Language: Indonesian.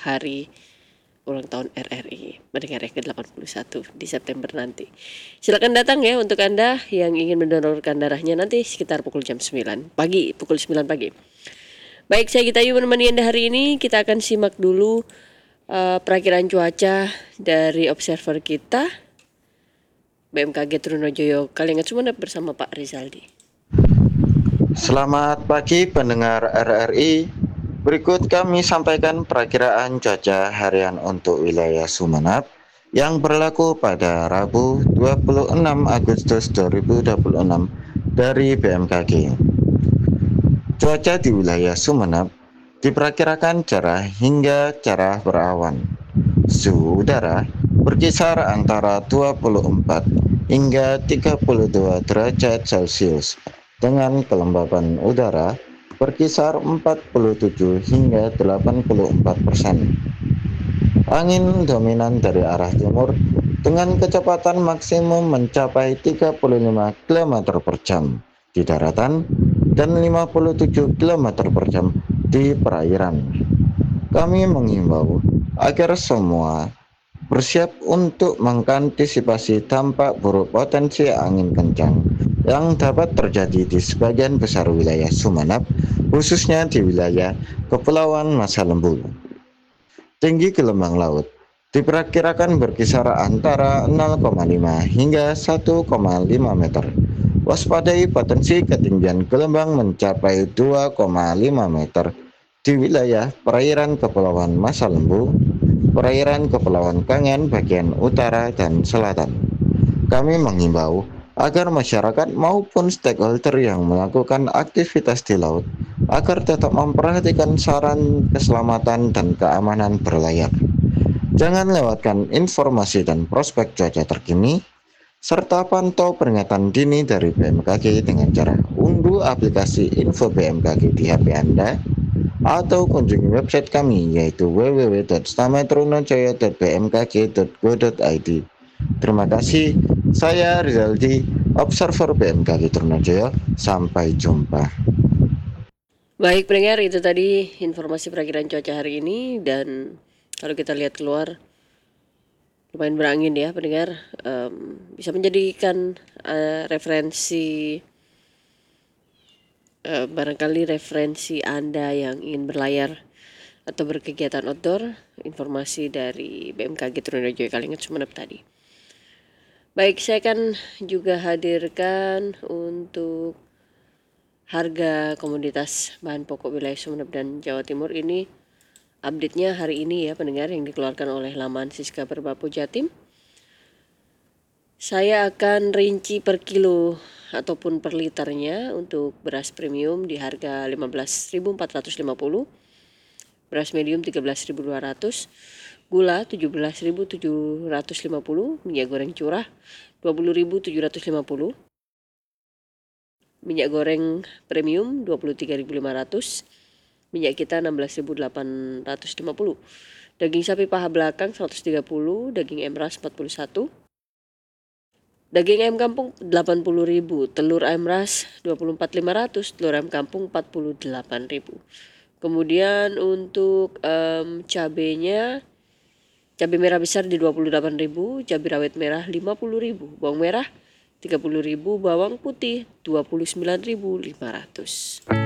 hari ulang tahun RRI mendengar yang ke-81 di September nanti. Silakan datang ya untuk Anda yang ingin mendonorkan darahnya nanti sekitar pukul 9 pagi. Baik, saya Gita Ayu menemani Anda hari ini. Kita akan simak dulu perakiraan cuaca dari observer kita BMKG Trunojoyo Kalingat Sumeneb bersama Pak Rizaldi. Selamat pagi pendengar RRI. Berikut kami sampaikan perakiraan cuaca harian untuk wilayah Sumeneb yang berlaku pada Rabu 26 Agustus 2026 dari BMKG. Cuaca di wilayah Sumeneb diperkirakan cerah hingga cerah berawan. Suhu udara berkisar antara 24 hingga 32 derajat Celcius dengan kelembapan udara berkisar 47 hingga 84%. Angin dominan dari arah timur dengan kecepatan maksimum mencapai 35 km per jam di daratan dan 57 km per jam di perairan. Kami menghimbau agar semua bersiap untuk mengantisipasi dampak buruk potensi angin kencang yang dapat terjadi di sebagian besar wilayah Sumeneb, khususnya di wilayah Kepulauan Masa Lembu. Tinggi gelombang laut diperkirakan berkisar antara 0,5 hingga 1,5 meter. Waspadai potensi ketinggian gelombang mencapai 2,5 meter di wilayah perairan Kepulauan Masa Lembu, perairan Kepulauan Kangen bagian utara dan selatan. Kami menghimbau agar masyarakat maupun stakeholder yang melakukan aktivitas di laut agar tetap memperhatikan saran keselamatan dan keamanan berlayar. Jangan lewatkan informasi dan prospek cuaca terkini, serta pantau peringatan dini dari BMKG dengan cara unduh aplikasi info BMKG di HP Anda atau kunjungi website kami yaitu www.stametronojaya.bmkg.go.id. Terima kasih, saya Rizaldi, Observer BMKG Trunojoyo. Sampai jumpa. Baik pendengar, itu tadi informasi perakiraan cuaca hari ini. Dan kalau kita lihat keluar lumayan berangin ya pendengar, bisa menjadikan referensi barangkali referensi Anda yang ingin berlayar atau berkegiatan outdoor. Informasi dari BMKG Trunojoyo Kalingat Sumeneb tadi. Baik, saya akan juga hadirkan untuk harga komoditas bahan pokok wilayah Sumeneb dan Jawa Timur. Ini update-nya hari ini ya pendengar, yang dikeluarkan oleh laman Siska Perbapo Jatim. Saya akan rinci per kilo ataupun per liternya. Untuk beras premium di harga 15.450, beras medium 13.200, gula 17.750, minyak goreng curah 20.750, minyak goreng premium 23.500, minyak kita 16.850, daging sapi paha belakang 130, daging emras 41, daging ayam kampung 80.000, telur ayam ras 24.500, telur ayam kampung 48.000. Kemudian untuk cabenya, cabai merah besar di 28.000, cabai rawit merah 50.000, bawang merah 30.000, bawang putih 29.500.